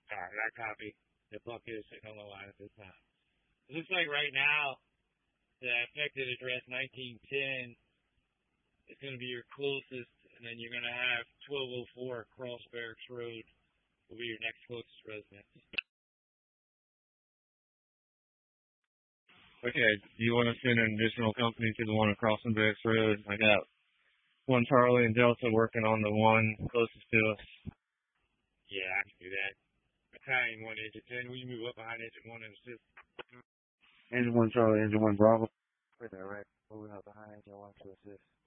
Alright, I copy. The bucket is sitting on the line at this time. It looks like right now, the affected address 1910 is going to be your closest, and then you're going to have 1204 Cross Barracks Road will be your next closest residence. Okay, do you want to send an additional company to the one across from Barracks Road? I got one Charlie and Delta working on the one closest to us. Yeah, I can do that. Battalion 1, Engine 10, will you move up behind Engine 1 and assist? Engine 1 Charlie, Engine 1 Bravo. Right there, right? Moving up behind Engine 1 to assist.